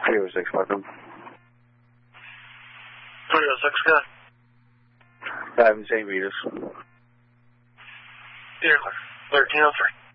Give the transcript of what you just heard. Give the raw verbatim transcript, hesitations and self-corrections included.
three oh six, welcome. three oh six, good. Five in Saint Vitus. Here, thirteen oh three.